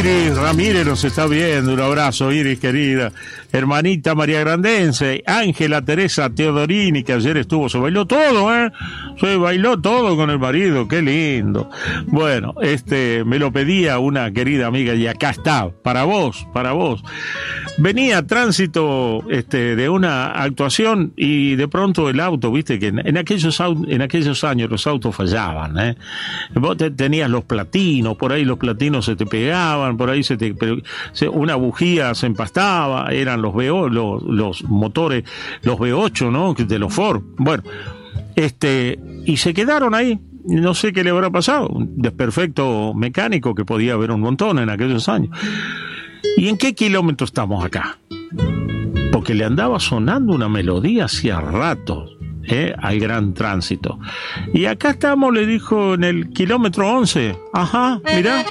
Iris Ramírez nos está viendo, un abrazo, Iris querida, hermanita María Grandense, Ángela Teresa Teodorini, que ayer estuvo, se bailó todo, se bailó todo con el marido, qué lindo. Bueno, me lo pedía una querida amiga y acá está, para vos. Venía tránsito de una actuación y de pronto el auto, viste que en aquellos años los autos fallaban, vos tenías los platinos, por ahí los platinos se te pegaban, por ahí una bujía se empastaba, eran los motores, los V8, ¿no? De los Ford. Bueno, y se quedaron ahí. No sé qué le habrá pasado, un desperfecto mecánico que podía haber un montón en aquellos años. ¿Y en qué kilómetro estamos acá? Porque le andaba sonando una melodía hacía rato, al gran tránsito. Y acá estamos, le dijo, en el kilómetro 11. Ajá, mirá.